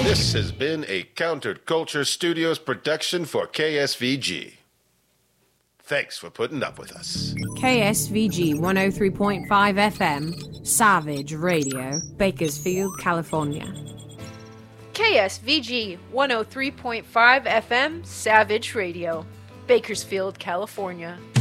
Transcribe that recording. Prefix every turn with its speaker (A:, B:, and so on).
A: This has been a Counterculture Studios production for KSVG. Thanks for putting up with us.
B: KSVG 103.5 FM, Savage Radio, Bakersfield, California.
C: KSVG 103.5 FM, Savage Radio, Bakersfield, California.